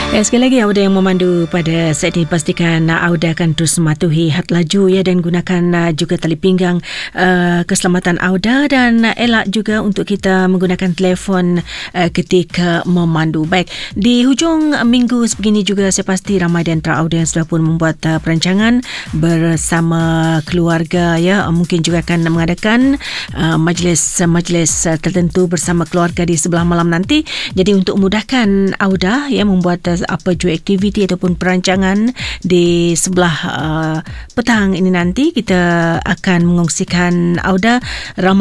Sekali lagi Auda yang memandu pada saat ini. Pastikan Auda akan terus mematuhi had laju ya, dan gunakan juga tali pinggang keselamatan Auda, dan elak juga untuk kita menggunakan telefon ketika memandu. Baik, di hujung minggu sebegini juga saya pasti ramai di antara Auda yang sudah pun membuat perancangan bersama keluarga ya. Mungkin juga akan mengadakan majlis tertentu bersama keluarga di sebelah malam nanti. Jadi untuk memudahkan Auda ya membuat apa jua aktiviti ataupun perancangan di sebelah petang ini nanti, kita akan mengongsikan Auda ramai